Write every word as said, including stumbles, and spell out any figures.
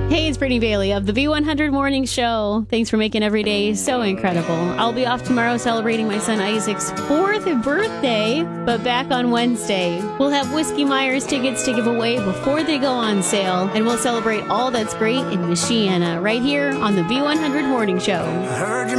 Hey, it's Brittany Bailey of the V one hundred Morning Show. Thanks for making every day so incredible. I'll be off tomorrow celebrating my son Isaac's fourth birthday, but back on Wednesday. We'll have Whiskey Myers tickets to give away before they go on sale, and we'll celebrate all that's great in Michiana right here on the V one hundred Morning Show. I heard you